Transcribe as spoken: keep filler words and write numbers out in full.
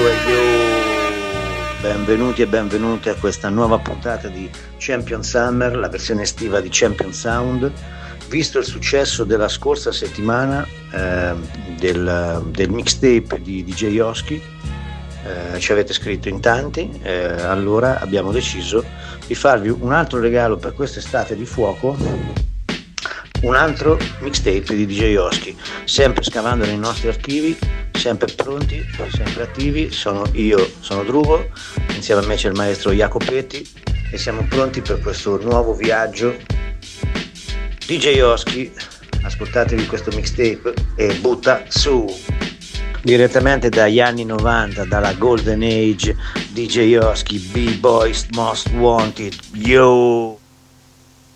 Benvenuti e benvenute a questa nuova puntata di Champion Summer, la versione estiva di Champion Sound. Visto il successo della scorsa settimana eh, del, del mixtape di D J Oski, eh, ci avete scritto in tanti, eh, allora abbiamo deciso di farvi un altro regalo per quest'estate di fuoco, un altro mixtape di D J Oski, sempre scavando nei nostri archivi, sempre pronti, sempre attivi. Sono io, sono Drugo, insieme a me c'è il maestro Jacopetti e siamo pronti per questo nuovo viaggio. D J Oski, ascoltatevi questo mixtape e butta su! Direttamente dagli anni novanta, dalla Golden Age, D J Oski, B-Boys Most Wanted, yo!